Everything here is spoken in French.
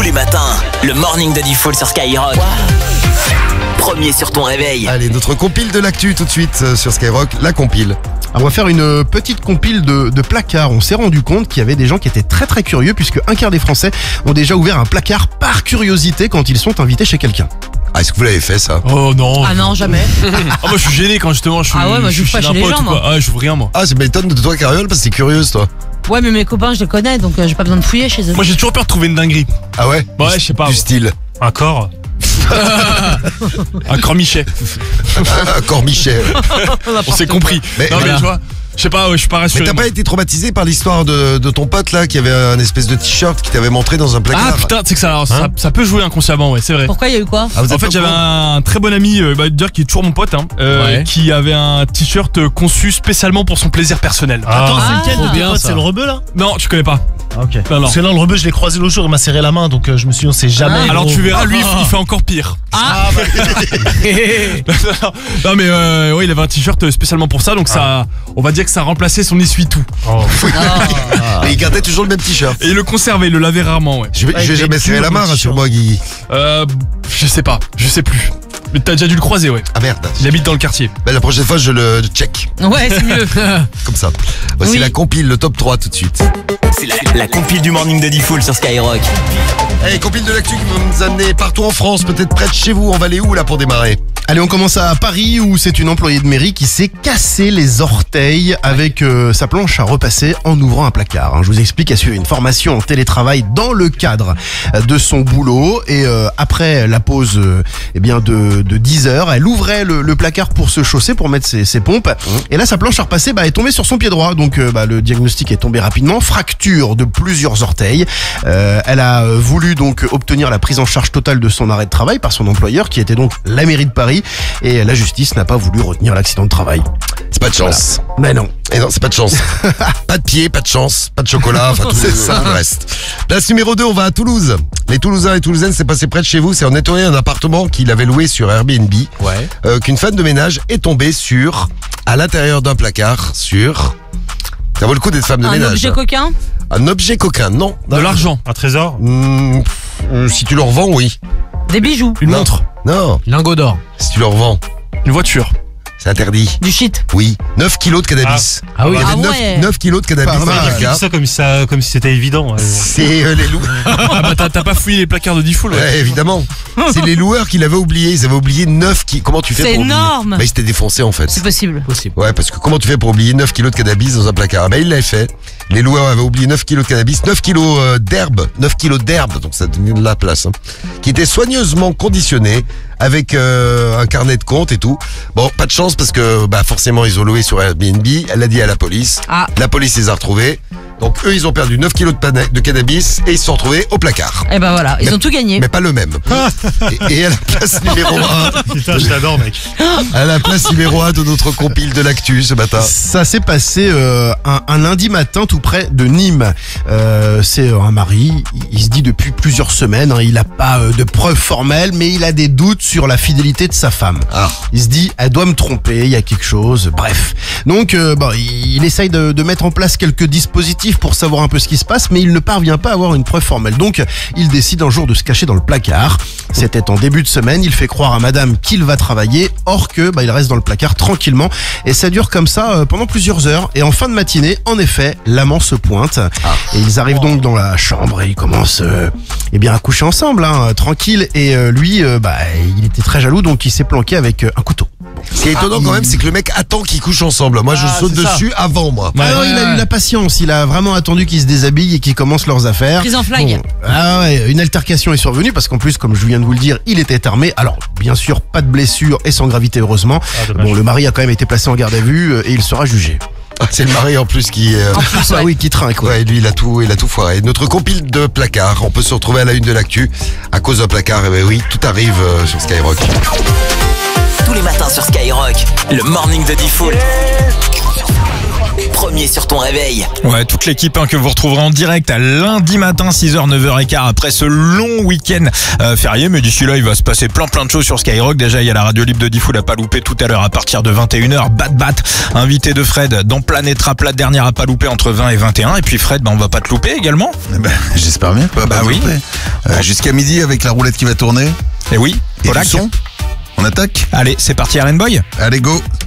Tous les matins, le morning de Diffoul sur Skyrock. Premier sur ton réveil. Allez, notre compile de l'actu tout de suite sur Skyrock, la compile. Alors, on va faire une petite compile de placards. On s'est rendu compte qu'il y avait des gens qui étaient très très curieux puisque un quart des Français ont déjà ouvert un placard par curiosité quand ils sont invités chez quelqu'un. Ah, est-ce que vous l'avez fait ça? Oh non. Ah non, jamais. Moi je suis gêné quand justement je suis. Ah ouais, moi, je suis joue pas chez les n'importe gens, quoi. moi. Ah, j'ouvre rien moi. Ah, ça m'étonne de toi, Cariole, parce que t'es curieuse, toi. Ouais, mais mes copains, je les connais, donc j'ai pas besoin de fouiller chez eux. Moi j'ai toujours peur de trouver une dinguerie. Ah ouais? Ouais, je sais pas. Du style. Un corps. Un cormichet. Un cormichet. On s'est compris. Mais non mais voilà. tu vois, je sais pas, ouais, je suis pas rassuré. Mais t'as pas été traumatisé par l'histoire de ton pote là qui avait un espèce de t-shirt qui t'avait montré dans un placard? Ah putain, tu sais que ça peut jouer inconsciemment, ouais, c'est vrai. Pourquoi il y a eu quoi? Ah, vous êtes En fait, pas j'avais au courant un très bon ami, dire qui est toujours mon pote, qui avait un t-shirt conçu spéciaalement pour son plaisir personnel. Attends, Ah. c'est lequel Trop de bien, tes potes? ça. C'est le rebeu là? Non, tu connais pas. Ah, ok. Non. Parce que là, le rebeu, je l'ai croisé l'autre jour, il m'a serré la main, donc je me suis dit, on sait jamais. Alors gros. tu verras, lui, il fait encore pire. Non mais ouais, il avait un t-shirt spécialement pour ça, donc ça, on va dire que ça a remplacé son essuie-tout. Oh. Et il gardait toujours le même t-shirt. Et il le conservait, il le lavait rarement, ouais. Je vais il jamais est serrer dur, la main, le rassure-moi, Guigui. Je sais pas, je sais plus. Mais t'as déjà dû le croiser, ouais. Ah merde. Il habite dans le quartier. Ben, la prochaine fois, je le check. Ouais, c'est mieux. Comme ça. Voici Oui. la compile, le top 3 tout de suite. C'est la compile du morning de Diffoul sur Skyrock. Allez, compile de l'actu qui va nous amener partout en France, peut-être près de chez vous. On va aller où là pour démarrer? Allez, on commence à Paris où c'est une employée de mairie qui s'est cassé les orteils avec sa planche à repasser en ouvrant un placard. Je vous explique, elle suit une formation en télétravail dans le cadre de son boulot et après la pause de 10 heures, elle ouvrait le placard pour se chausser, pour mettre ses pompes. Et là, sa planche à repasser est tombée sur son pied droit. Donc le diagnostic est tombé rapidement, fracture de plusieurs orteils. Elle a voulu donc obtenir la prise en charge totale de son arrêt de travail par son employeur qui était donc la mairie de Paris. Et la justice n'a pas voulu retenir l'accident de travail. C'est pas de chance. Mais non. Et non, c'est pas de chance. Pas de pied, pas de chance, pas de chocolat, enfin tout le reste. Place numéro 2, on va à Toulouse. Les Toulousains et Toulousaines, c'est passé près de chez vous. C'est en nettoyant un appartement qu'il avait loué sur Airbnb. Ouais. Qu'une femme de ménage est tombée à l'intérieur d'un placard, ça vaut le coup d'être femme de Un ménage. objet coquin? Un objet coquin, non. De l'argent. Un trésor? Si tu le revends, oui. Des bijoux? Une Non. montre. Non, Lingot d'or. si tu le revends, Une voiture. c'est interdit. Du shit? Oui. 9 kilos de cannabis. Ah oui. Il y avait Ah 9, ouais. 9 kilos de cannabis Pas dans mal. le Tu dis placard. ça comme si c'était évident. C'est les loups. Ah bah t'as pas fouillé les placards de Diffoul, ouais. Ouais, évidemment. C'est les loueurs qui l'avaient oublié. Ils avaient oublié 9 kilos. Comment tu fais C'est pour oublier? énorme. Bah, ils s'étaient défoncés en fait. C'est possible. Ouais, parce que comment tu fais pour oublier 9 kilos de cannabis dans un placard? Bah, il l'avait fait. Les loueurs avaient oublié 9 kilos de cannabis, 9 kilos d'herbe, 9 kilos d'herbe, donc ça donne de la place, qui était soigneusement conditionné avec un carnet de compte et tout. Bon, pas de chance parce que forcément ils ont loué sur Airbnb. Elle a dit à la police. Ah. La police les a retrouvés. Donc eux, ils ont perdu 9 kilos de cannabis et ils se sont retrouvés au placard. Et ben voilà, ils Mais- ont tout gagné. Mais pas le même. et à la place numéro 1, Putain, je t'adore, mec. à la place numéro 1 de notre compile de l'actu ce matin. Ça s'est passé un lundi matin tout près de Nîmes. C'est un mari, il se dit depuis plusieurs semaines, il n'a pas de preuves formelles, mais il a des doutes sur la fidélité de sa femme. Ah. Il se dit, elle doit me tromper, il y a quelque chose, bref. Donc il essaye de mettre en place quelques dispositifs pour savoir un peu ce qui se passe, mais il ne parvient pas à avoir une preuve formelle. Donc il décide un jour de se cacher dans le placard. C'était en début de semaine, il fait croire à madame qu'il va travailler, or que il reste dans le placard tranquillement. Et ça dure comme ça pendant plusieurs heures. Et en fin de matinée, en effet, l'amant se pointe. Et ils arrivent donc dans la chambre et ils commencent à coucher ensemble, tranquille. Et lui, il était très jaloux, donc il s'est planqué avec un couteau. Ce qui est étonnant quand même, c'est que le mec attend qu'ils couchent ensemble. Moi, je saute c'est ça. dessus avant, moi. Ouais. Alors il a eu la patience, il a vraiment attendu qu'ils se déshabillent et qu'ils commencent leurs affaires. Prise en flag. Une altercation est survenue parce qu'en plus, comme je viens de vous le dire, il était armé. Alors bien sûr, pas de blessure et sans gravité heureusement. dommage. Le mari a quand même été placé en garde à vue et il sera jugé. Ah, c'est le mari en plus qui. Ah oui, qui trinque. Ouais, lui, il a tout foiré. Notre compile de placards, on peut se retrouver à la une de l'actu à cause d'un placard. Et oui, tout arrive sur Skyrock. Tous les matins sur Skyrock, le morning de Diffoul. Premier sur ton réveil. Ouais, toute l'équipe que vous retrouverez en direct à lundi matin 6h, 9h15 après ce long week-end férié. Mais d'ici là, il va se passer plein de choses sur Skyrock. Déjà, il y a la radio libre de Diffoul à pas louper tout à l'heure à partir de 21h. Bat, invité de Fred dans Planète Rap, la dernière à pas louper entre 20 et 21. Et puis Fred, on va pas te louper également. J'espère bien. Bah oui. Jusqu'à midi avec la roulette qui va tourner. Et oui, Et Polak. du son. On attaque. Allez, c'est parti, Aaron Boy. Allez, go.